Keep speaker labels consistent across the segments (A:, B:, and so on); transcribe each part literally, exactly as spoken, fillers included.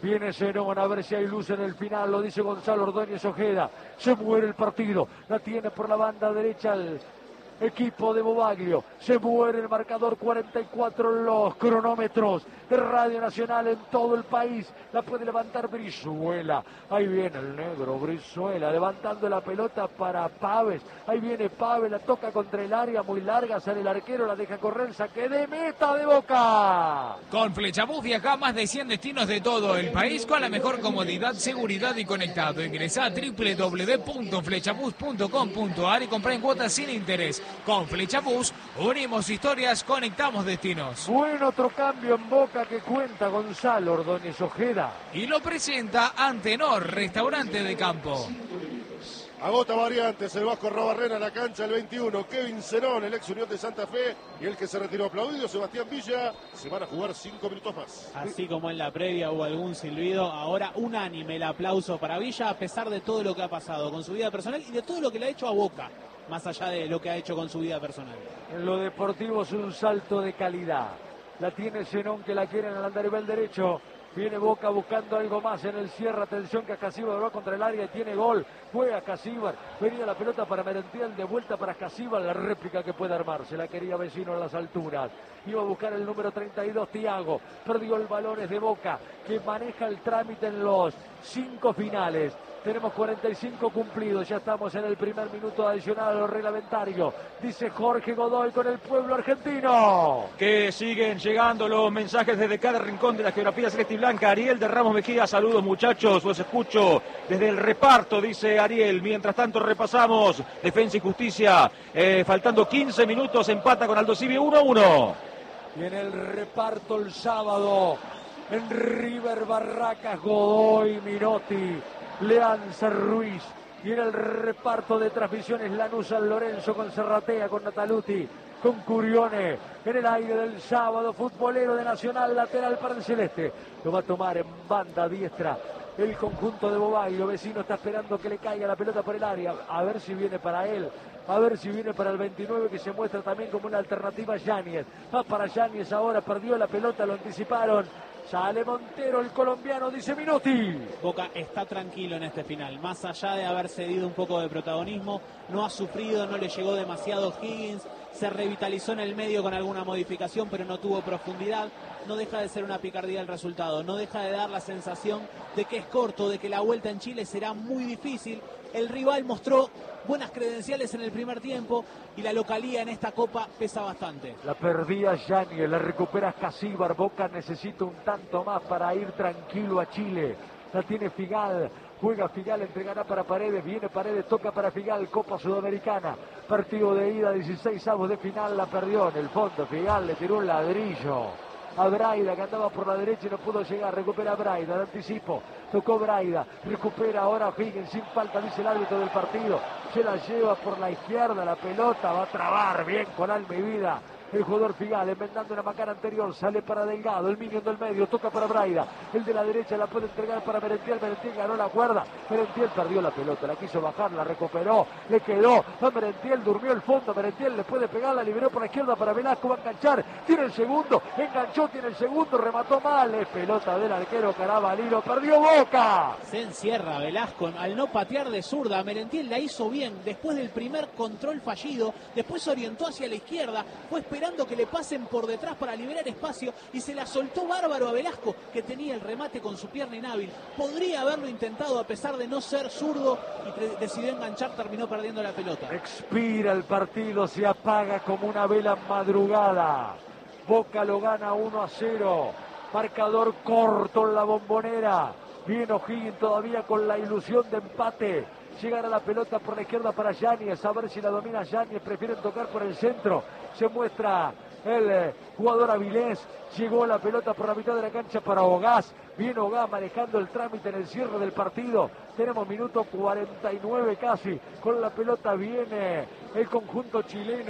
A: Viene Zenón, a ver si hay luz en el final, lo dice Gonzalo Ordóñez Ojeda. Se muere el partido, la tiene por la banda derecha el equipo de Bobaglio. Se muere el marcador, cuarenta y cuatro los cronómetros de Radio Nacional en todo el país. La puede levantar Brizuela. Ahí viene el negro Brizuela levantando la pelota para Paves. Ahí viene Paves, la toca contra el área muy larga, sale el arquero, la deja correr, saque de meta de Boca.
B: Con Flechabús viaja a más de cien destinos de todo el país con la mejor comodidad, seguridad y conectado. Ingresá a doble u doble u doble u punto flechabús punto com punto a r y comprá en cuotas sin interés. Con Flechabús unimos historias, conectamos destinos.
A: Buen otro cambio en Boca que cuenta Gonzalo Ordóñez Ojeda.
B: Y lo presenta Antenor, restaurante de campo.
C: Agota variantes, el Vasco Robarrena a la cancha, el veintiuno, Kevin Zenón, el ex Unión de Santa Fe, y el que se retiró aplaudido, Sebastián Villa. Se van a jugar cinco minutos más.
D: Así como en la previa hubo algún silbido, ahora unánime el aplauso para Villa, a pesar de todo lo que ha pasado con su vida personal y de todo lo que le ha hecho a Boca, más allá de lo que ha hecho con su vida personal.
A: En lo deportivo es un salto de calidad. La tiene Zenón, que la quiere en el andarivel derecho. Viene Boca buscando algo más en el cierre. Atención que Casíbar va contra el área y tiene gol. Juega Casíbar. Venía la pelota para Merentiel, de vuelta para Casíbar. La réplica que puede armarse. La quería Vecino en las alturas. Iba a buscar el número treinta y dos, Thiago. Perdió el balón, es de Boca, que maneja el trámite en los cinco finales. Tenemos cuarenta y cinco cumplidos, ya estamos en el primer minuto adicional a lo reglamentario. Dice Jorge Godoy con el pueblo argentino.
E: Que siguen llegando los mensajes desde cada rincón de la geografía celeste y blanca. Ariel de Ramos Mejía, saludos muchachos, los escucho desde el reparto, dice Ariel. Mientras tanto repasamos Defensa y Justicia, eh, faltando quince minutos, empata con Aldo Civi uno a uno.
A: Y en el reparto el sábado, en River Barracas, Godoy, Minotti, Leanza Ruiz. Y en el reparto de transmisiones Lanús San Lorenzo con Serratea, con Nataluti, con Curione. En el aire del sábado, futbolero de Nacional, lateral para el Celeste. Lo va a tomar en banda diestra el conjunto de Bobaglio. Vecino está esperando que le caiga la pelota por el área. A ver si viene para él. A ver si viene para el veintinueve, que se muestra también como una alternativa. Yáñez. Va para Yáñez ahora. Perdió la pelota, lo anticiparon. Sale Montero, el colombiano, dice Minotti.
D: Boca está tranquilo en este final, más allá de haber cedido un poco de protagonismo, no ha sufrido, no le llegó demasiado Higgins, se revitalizó en el medio con alguna modificación, pero no tuvo profundidad. No deja de ser una picardía el resultado, no deja de dar la sensación de que es corto, de que la vuelta en Chile será muy difícil. El rival mostró buenas credenciales en el primer tiempo y la localía en esta copa pesa bastante.
A: La perdía Yáñez, la recupera Casíbar. Boca necesita un tanto más para ir tranquilo a Chile. La tiene Figal. Juega Figal, entregará para Paredes, viene Paredes, toca para Figal, Copa Sudamericana, partido de ida, dieciséis avos de final, la perdió en el fondo. Figal le tiró un ladrillo a Braida, que andaba por la derecha y no pudo llegar. Recupera a Braida, de anticipo, tocó Braida, recupera ahora Higgins sin falta, dice el árbitro del partido. Se la lleva por la izquierda, la pelota va a trabar bien con alma y vida el jugador Figal, enmendando una macana anterior, sale para Delgado, el minion del medio, toca para Braida, el de la derecha la puede entregar para Merentiel, Merentiel ganó la cuerda, Merentiel perdió la pelota, la quiso bajar, la recuperó, le quedó, a Merentiel, durmió el fondo, Merentiel le puede pegar, la liberó por la izquierda para Velasco, va a enganchar, tiene el segundo, enganchó, tiene el segundo, remató mal, es pelota del arquero Carabalino, perdió Boca.
D: Se encierra Velasco, al no patear de zurda, Merentiel la hizo bien, después del primer control fallido, después se orientó hacia la izquierda, fue esperando que le pasen por detrás para liberar espacio y se la soltó bárbaro a Velasco, que tenía el remate con su pierna inhábil. Podría haberlo intentado a pesar de no ser zurdo y decidió enganchar, terminó perdiendo la pelota.
A: Expira el partido, se apaga como una vela madrugada. Boca lo gana uno a cero. Marcador corto en la Bombonera. Viene O'Higgins todavía con la ilusión de empate. Llegará la pelota por la izquierda para Yáñez, a ver si la domina Yáñez, prefieren tocar por el centro, se muestra el eh, jugador Avilés, llegó la pelota por la mitad de la cancha para Ogás, viene Ogás manejando el trámite en el cierre del partido, tenemos minuto cuarenta y nueve casi, con la pelota viene el conjunto chileno,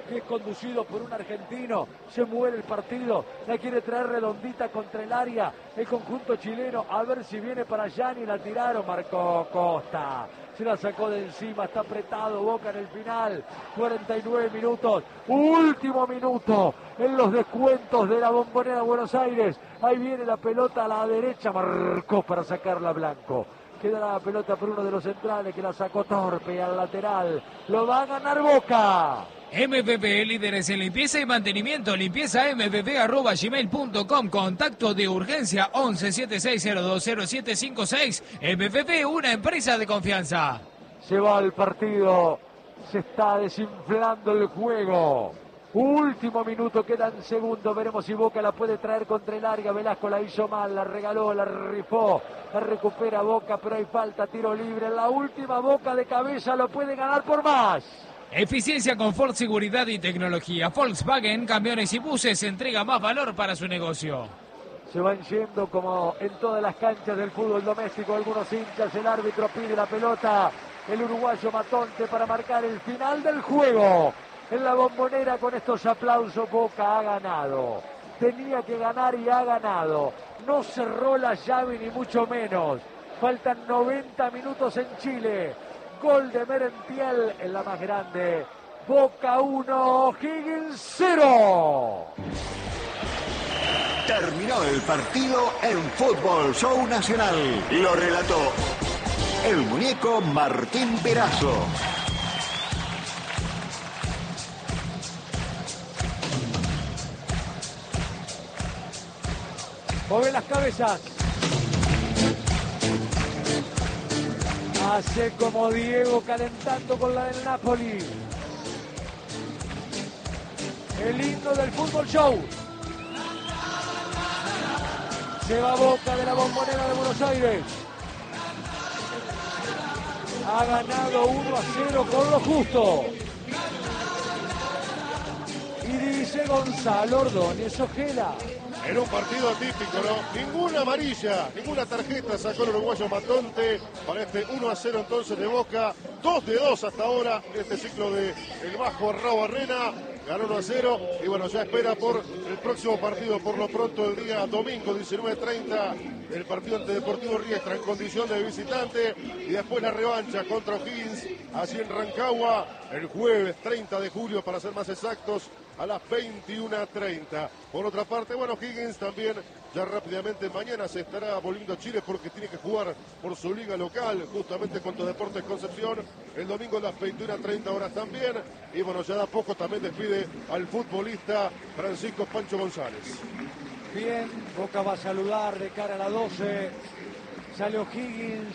A: que es conducido por un argentino. Se muere el partido, la quiere traer redondita contra el área el conjunto chileno, a ver si viene para Gianni, la tiraron, marcó Costa, se la sacó de encima, está apretado Boca en el final, cuarenta y nueve minutos, último minuto en los descuentos de la Bombonera de Buenos Aires. Ahí viene la pelota a la derecha, marcó para sacarla Blanco. Queda la pelota por uno de los centrales que la sacó torpe al lateral. Lo va a ganar Boca.
B: M P P, líderes en limpieza y mantenimiento. Limpieza m p p arroba gmail punto com. Contacto de urgencia once setenta y seis cero dos cero siete cinco seis. M P P, una empresa de confianza.
A: Se va el partido. Se está desinflando el juego. Último minuto, quedan segundos, veremos si Boca la puede traer contra el área. Velasco la hizo mal, la regaló, la rifó, la recupera Boca, pero hay falta, tiro libre. En la última, Boca de cabeza lo puede ganar por más.
B: Eficiencia, confort, seguridad y tecnología. Volkswagen, camiones y buses, entrega más valor para su negocio.
A: Se van yendo como en todas las canchas del fútbol doméstico algunos hinchas, el árbitro pide la pelota, el uruguayo Matonte para marcar el final del juego. En la Bombonera con estos aplausos Boca ha ganado. Tenía que ganar y ha ganado. No cerró la llave ni mucho menos. Faltan noventa minutos en Chile. Gol de Merentiel en la más grande. Boca uno, Higgins cero.
F: Terminó el partido en Fútbol Show Nacional. Lo relató el muñeco Martín Perazo.
A: Mueve las cabezas. Hace como Diego calentando con la del Napoli. El himno del Fútbol Show. Se va Boca de la Bombonera de Buenos Aires. Ha ganado uno a cero con lo justo. Y dice Gonzalo Ordóñez Ojeda.
C: En un partido atípico, ¿no? Ninguna amarilla, ninguna tarjeta sacó el uruguayo Matonte para este uno a cero entonces de Boca. dos de dos hasta ahora, este ciclo de el Bajo Raúl Barrena. Ganó uno a cero y bueno, ya espera por el próximo partido, por lo pronto el día domingo diecinueve treinta, el partido ante Deportivo Riestra en condición de visitante y después la revancha contra O'Higgins, así en Rancagua, el jueves treinta de julio para ser más exactos, a las veintiuna treinta. Por otra parte, bueno, Higgins también ya rápidamente mañana se estará volviendo a Chile porque tiene que jugar por su liga local, justamente contra Deportes Concepción, el domingo a las veintiuna treinta horas también. Y bueno, ya de a poco también despide al futbolista Francisco Pancho González.
A: Bien, Boca va a saludar de cara a la doce. Sale O'Higgins.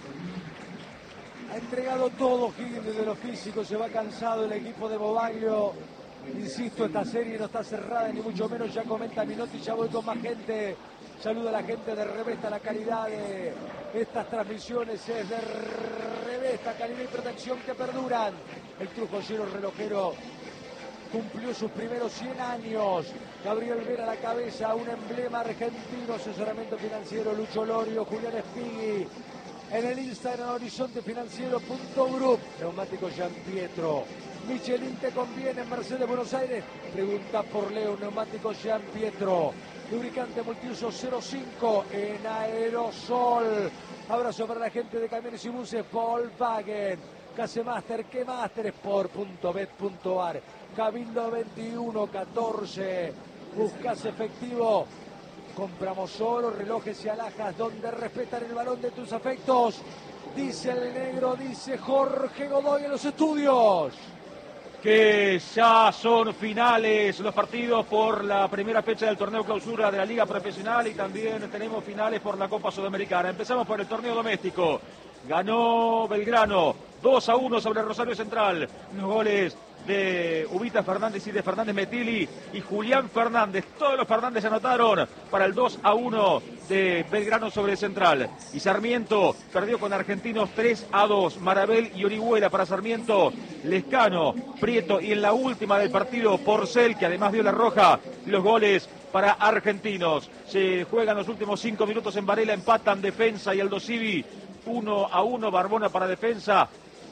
A: Ha entregado todo Higgins desde lo físico, se va cansado el equipo de Bobaglio. Insisto, esta serie no está cerrada, ni mucho menos, ya comenta Minotti, ya voy con más gente. Saluda a la gente de Revesta, la calidad de estas transmisiones es de Revesta, calidad y protección que perduran. El trujillero relojero cumplió sus primeros cien años. Gabriel Vera a la cabeza, un emblema argentino, asesoramiento financiero, Lucho Lorio, Julián Espigui. En el Instagram, horizonte financiero punto group, neumático Gian Pietro. Michelin te conviene en Mercedes Buenos Aires. Pregunta por Leo, neumático Gian Pietro. Lubricante multiuso cero cinco en aerosol. Abrazo para la gente de camiones y buses Volkswagen. Casemaster, que Master, sport punto bet punto ar. Cabildo veintiuno catorce. Buscas efectivo. Compramos oro, relojes y alhajas donde respetan el balón de tus afectos. Dice el negro, dice Jorge Godoy en los estudios.
E: Que ya son finales los partidos por la primera fecha del torneo clausura de la Liga Profesional y también tenemos finales por la Copa Sudamericana. Empezamos por el torneo doméstico. Ganó Belgrano dos a uno sobre Rosario Central. Los goles de Ubita Fernández y de Fernández Metili y Julián Fernández. Todos los Fernández anotaron para el dos a uno de Belgrano sobre Central. Y Sarmiento perdió con Argentinos tres a dos. Marabel y Orihuela para Sarmiento. Lescano, Prieto y en la última del partido Porcel, que además dio la roja, los goles para Argentinos. Se juegan los últimos cinco minutos en Varela, empatan Defensa y Aldo Civi uno a uno. Barbona para Defensa.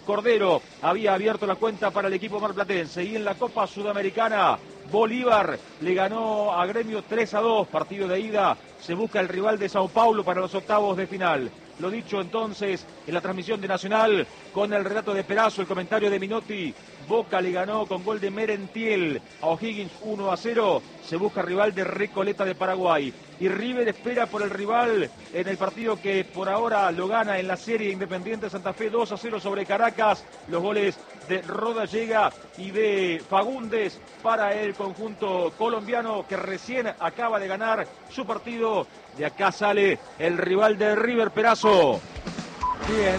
E: Cordero había abierto la cuenta para el equipo marplatense. Y en la Copa Sudamericana, Bolívar le ganó a Gremio tres a dos, partido de ida. Se busca el rival de Sao Paulo para los octavos de final. Lo dicho entonces en la transmisión de Nacional, con el relato de Perazo, el comentario de Minotti. Boca le ganó con gol de Merentiel a O'Higgins uno a cero. Se busca rival de Recoleta de Paraguay. Y River espera por el rival en el partido que por ahora lo gana en la serie Independiente Santa Fe dos a cero sobre Caracas. Los goles de Rodallega y de Fagundes para el conjunto colombiano que recién acaba de ganar su partido. De acá sale el rival de River, Perazo.
A: Bien.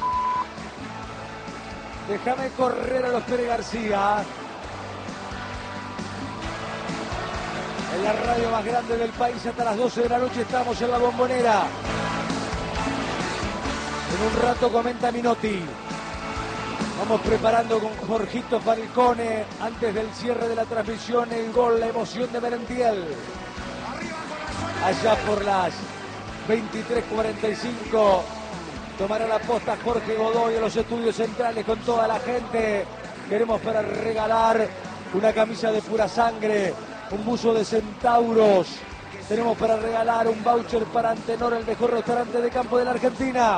A: Déjame correr a los Pérez García. En la radio más grande del país hasta las doce de la noche estamos en la Bombonera. En un rato comenta Minotti. Vamos preparando con Jorgito Falcone antes del cierre de la transmisión el gol, la emoción de Merentiel. Allá por las veintitrés cuarenta y cinco tomará la posta Jorge Godoy en los estudios centrales con toda la gente. Queremos para regalar una camisa de pura sangre, un buzo de centauros. Tenemos para regalar un voucher para Antenor, el mejor restaurante de campo de la Argentina.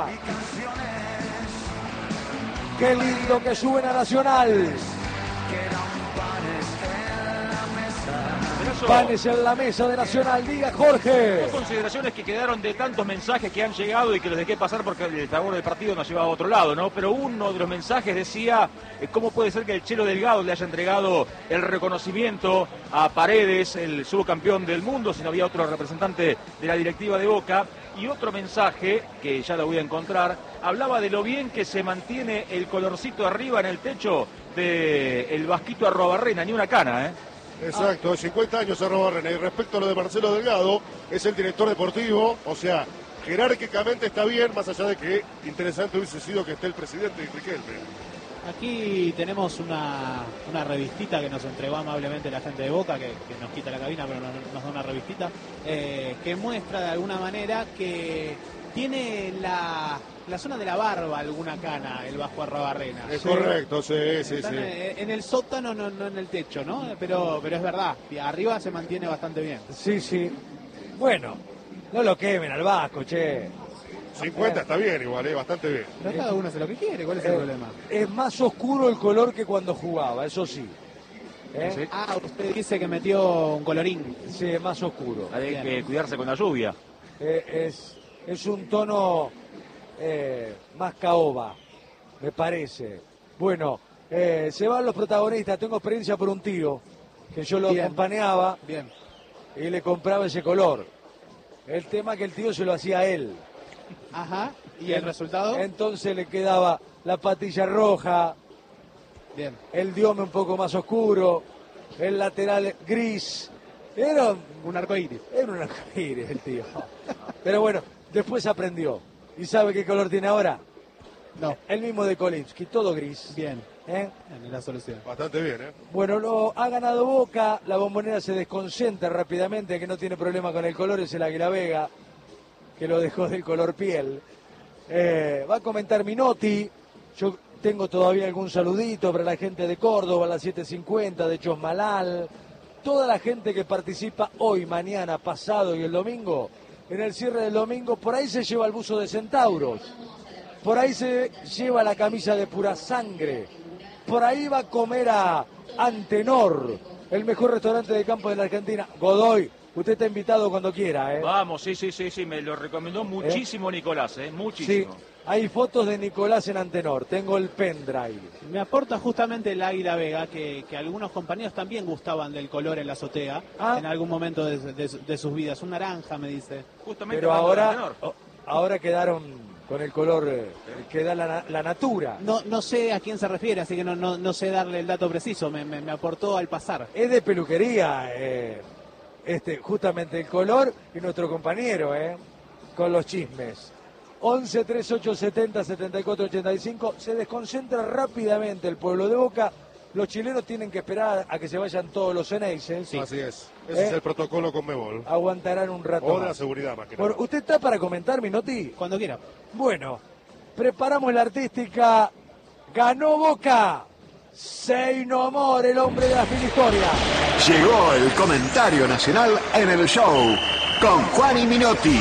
A: Qué lindo que suben a Nacional. Panes en la mesa de Nacional, diga Jorge.
E: Dos consideraciones que quedaron de tantos mensajes que han llegado y que los dejé pasar porque el sabor del partido nos llevaba a otro lado, ¿no? Pero uno de los mensajes decía, eh, ¿cómo puede ser que el Chelo Delgado le haya entregado el reconocimiento a Paredes, el subcampeón del mundo, si no había otro representante de la directiva de Boca? Y otro mensaje, que ya lo voy a encontrar, hablaba de lo bien que se mantiene el colorcito arriba en el techo del Vasquito Arruabarrena, ni una cana, ¿eh?
C: Exacto, cincuenta años Arruabarrena. Y respecto a lo de Marcelo Delgado, es el director deportivo, o sea, jerárquicamente está bien, más allá de que interesante hubiese sido que esté el presidente de Riquelme.
D: Aquí tenemos una, una revistita que nos entregó amablemente la gente de Boca, que, que nos quita la cabina, pero nos, nos da una revistita, eh, que muestra de alguna manera que tiene la, la zona de la barba alguna cana, el Vasco Arruabarrena.
C: Es
D: Sí.
C: correcto, sí, sí,
D: Están
C: sí.
D: En, en el sótano, no, no en el techo, ¿no? Pero, pero es verdad, arriba se mantiene bastante bien.
A: Sí, sí. Bueno, no lo quemen al Vasco, che.
C: cincuenta está bien igual, eh, bastante bien.
D: Pero cada uno hace lo que quiere, ¿cuál es el
A: Eh,
D: problema?
A: Es más oscuro el color que cuando jugaba, eso sí. ¿Eh?
E: Sí.
D: Ah, usted dice que metió un colorín.
A: Sí, es más oscuro.
E: Hay que cuidarse con la lluvia.
A: Eh, es, es un tono eh, más caoba, me parece. Bueno, eh, se van los protagonistas. Tengo experiencia por un tío que yo lo
D: Bien.
A: acompañaba
D: Bien.
A: y le compraba ese color. El tema que el tío se lo hacía a él.
D: Ajá. ¿Y el resultado?
A: Entonces le quedaba la patilla roja,
D: Bien.
A: el diome un poco más oscuro, el lateral gris. Era,
D: Un arcoíris.
A: era un arcoíris el tío. Pero bueno, después aprendió. ¿Y sabe qué color tiene ahora?
D: No.
A: El mismo de Kolinsky, todo gris.
D: Bien.
A: ¿Eh?
D: En la solución.
C: Bastante bien, ¿eh?
A: Bueno, lo ha ganado Boca, la Bombonera se desconcentra rápidamente, que no tiene problema con el color, es el Águila Vega, que lo dejó del color piel. Eh, va a comentar Minotti, yo tengo todavía algún saludito para la gente de Córdoba, a las siete cincuenta, de Chosmalal, toda la gente que participa hoy, mañana, pasado y el domingo, en el cierre del domingo, por ahí se lleva el buzo de Centauros, por ahí se lleva la camisa de pura sangre, por ahí va a comer a Antenor, el mejor restaurante de campo de la Argentina. Godoy, usted está invitado cuando quiera, ¿eh?
E: Vamos, sí, sí, sí, sí, me lo recomendó muchísimo Nicolás, ¿eh?
A: Sí,
E: Muchísimo.
A: hay fotos de Nicolás en Antenor, tengo el pendrive.
D: Me aporta justamente el Águila Vega, que, que algunos compañeros también gustaban del color en la azotea,
A: Ah.
D: en algún momento de, de- de sus vidas. Un naranja, me dice.
E: Justamente
A: Pero
E: hablando de
A: ahora,
E: Antenor.
A: o- ahora quedaron con el color eh, que da la, la natura.
D: No, no sé a quién se refiere, así que no, no, no sé darle el dato preciso. Me, me- me aportó al pasar.
A: Es de peluquería, eh, este, justamente el color y nuestro compañero, eh, con los chismes. once, treinta y ocho, setenta, setenta y cuatro, ochenta y cinco, se desconcentra rápidamente el pueblo de Boca. Los chilenos tienen que esperar a que se vayan todos los Ceneices.
C: Así es. Ese
A: ¿Eh?
C: es el protocolo con Mebol.
A: Aguantarán un rato
C: O de la
A: más.
C: seguridad, más que
A: Bueno,
C: nada.
A: ¿usted está para comentar, Minotti?
D: Cuando quiera.
A: Bueno, preparamos la artística Ganó Boca. Seino Amor, el hombre de la historia.
F: Llegó el comentario nacional en el show con Juan y Minotti.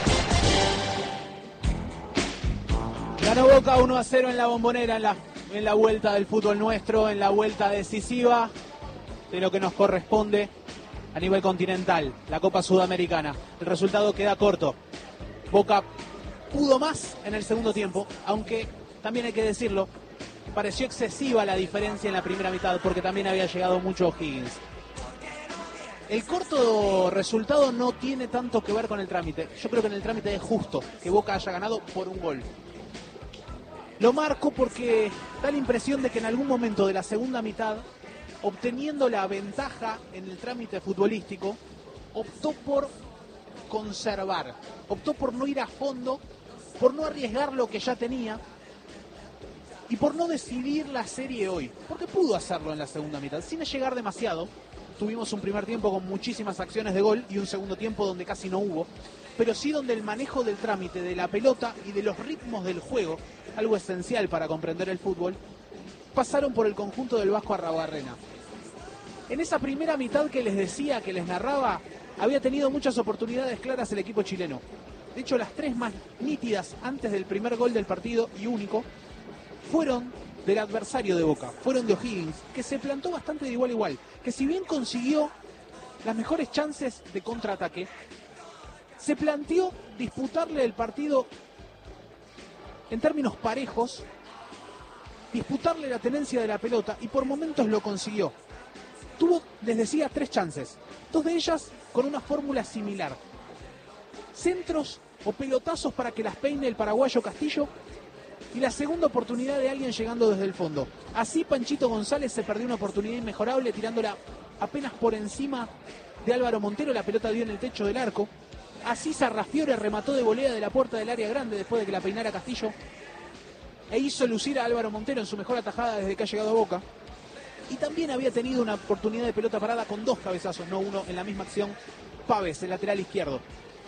D: Ganó Boca uno a cero en la Bombonera, en la, en la vuelta del fútbol nuestro, en la vuelta decisiva de lo que nos corresponde a nivel continental, la Copa Sudamericana. El resultado queda corto. Boca pudo más en el segundo tiempo, aunque también hay que decirlo, pareció excesiva la diferencia en la primera mitad porque también había llegado mucho Higgins. El corto resultado no tiene tanto que ver con el trámite. Yo creo que en el trámite es justo que Boca haya ganado por un gol. Lo marco porque da la impresión de que en algún momento de la segunda mitad, obteniendo la ventaja en el trámite futbolístico, optó por conservar, optó por no ir a fondo, por no arriesgar lo que ya tenía y por no decidir la serie hoy, porque pudo hacerlo en la segunda mitad, sin llegar demasiado. Tuvimos un primer tiempo con muchísimas acciones de gol y un segundo tiempo donde casi no hubo, pero sí donde el manejo del trámite, de la pelota y de los ritmos del juego, algo esencial para comprender el fútbol, pasaron por el conjunto del Vasco Arruabarrena. En esa primera mitad que les decía, que les narraba, había tenido muchas oportunidades claras el equipo chileno. De hecho, las tres más nítidas antes del primer gol del partido y único fueron del adversario de Boca, fueron de O'Higgins, que se plantó bastante de igual a igual, que si bien consiguió las mejores chances de contraataque, se planteó disputarle el partido en términos parejos, disputarle la tenencia de la pelota y por momentos lo consiguió. Tuvo, les decía, tres chances, dos de ellas con una fórmula similar. Centros o pelotazos para que las peine el paraguayo Castillo y la segunda oportunidad de alguien llegando desde el fondo. Así Panchito González se perdió una oportunidad inmejorable tirándola apenas por encima de Álvaro Montero, la pelota dio en el techo del arco. Así Sarrafiore remató de volea de la puerta del área grande después de que la peinara Castillo e hizo lucir a Álvaro Montero en su mejor atajada desde que ha llegado a Boca. Y también había tenido una oportunidad de pelota parada con dos cabezazos, no uno, en la misma acción, Pávez, el lateral izquierdo.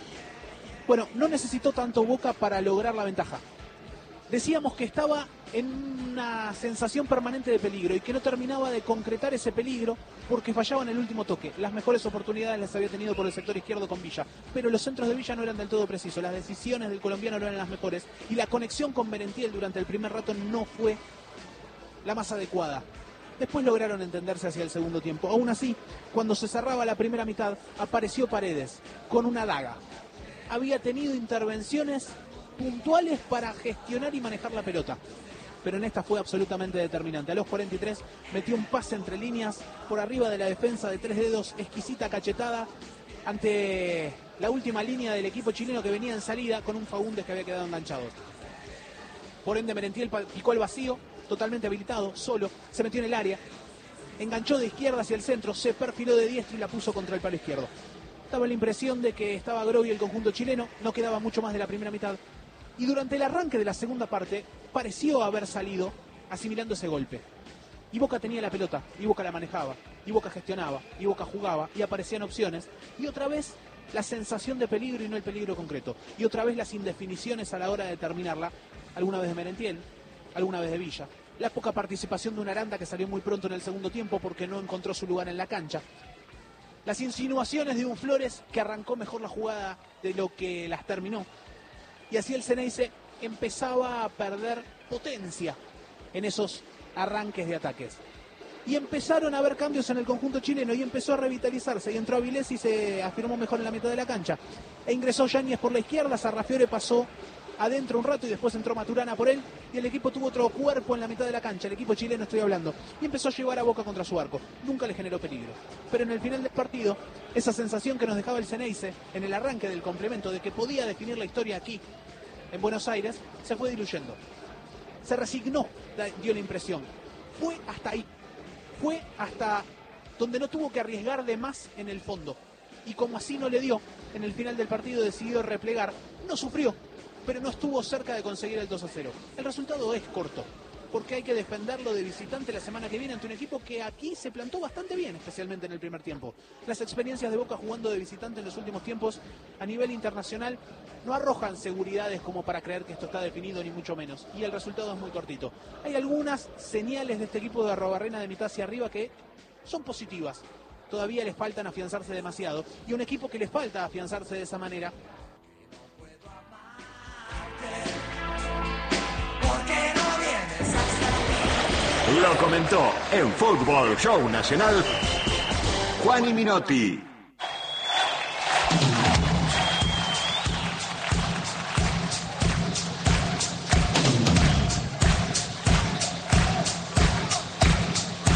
D: Bueno, no necesitó tanto Boca para lograr la ventaja. Decíamos que estaba en una sensación permanente de peligro y que no terminaba de concretar ese peligro porque fallaba en el último toque. Las mejores oportunidades las había tenido por el sector izquierdo con Villa, pero los centros de Villa no eran del todo precisos, las decisiones del colombiano no eran las mejores y la conexión con Merentiel durante el primer rato no fue la más adecuada. Después lograron entenderse hacia el segundo tiempo. Aún así, cuando se cerraba la primera mitad, apareció Paredes con una daga. Había tenido intervenciones puntuales para gestionar y manejar la pelota, pero en esta fue absolutamente determinante. A los cuarenta y tres metió un pase entre líneas por arriba de la defensa de tres dedos, exquisita cachetada ante la última línea del equipo chileno que venía en salida con un Faúndez que había quedado enganchado. Por ende Merentiel picó al vacío, totalmente habilitado, solo, se metió en el área, enganchó de izquierda hacia el centro, se perfiló de diestro y la puso contra el palo izquierdo. Daba la impresión de que estaba agrovio el conjunto chileno, no quedaba mucho más de la primera mitad. Y durante el arranque de la segunda parte, pareció haber salido asimilando ese golpe. Y Boca tenía la pelota, y Boca la manejaba, y Boca gestionaba, y Boca jugaba, y aparecían opciones. Y otra vez la sensación de peligro y no el peligro concreto. Y otra vez las indefiniciones a la hora de terminarla, alguna vez de Merentiel, alguna vez de Villa. La poca participación de un Aranda que salió muy pronto en el segundo tiempo porque no encontró su lugar en la cancha. Las insinuaciones de un Flores que arrancó mejor la jugada de lo que las terminó. Y así el Ceneice empezaba a perder potencia en esos arranques de ataques. Y empezaron a haber cambios en el conjunto chileno y empezó a revitalizarse. Y entró Avilés y se afirmó mejor en la mitad de la cancha. E ingresó Yáñez por la izquierda, Sarrafiore pasó adentro un rato y después entró Maturana por él. Y el equipo tuvo otro cuerpo en la mitad de la cancha, el equipo chileno estoy hablando. Y empezó a llevar a Boca contra su arco. Nunca le generó peligro. Pero en el final del partido, esa sensación que nos dejaba el Ceneice en el arranque del complemento de que podía definir la historia aquí, en Buenos Aires, se fue diluyendo. Se resignó, dio la impresión. Fue hasta ahí. Fue hasta donde no tuvo que arriesgar de más en el fondo. Y como así no le dio, en el final del partido decidió replegar. No sufrió, pero no estuvo cerca de conseguir el dos a cero. El resultado es corto. porque hay que defenderlo de visitante la semana que viene ante un equipo que aquí se plantó bastante bien, especialmente en el primer tiempo. Las experiencias de Boca jugando de visitante en los últimos tiempos a nivel internacional no arrojan seguridades como para creer que esto está definido, ni mucho menos. Y el resultado es muy cortito. Hay algunas señales de este equipo de Arrobarrena de mitad hacia arriba que son positivas. Todavía les faltan afianzarse demasiado. Y un equipo que les falta afianzarse de esa manera.
F: Lo comentó en Fútbol Show Nacional Juan y Minotti.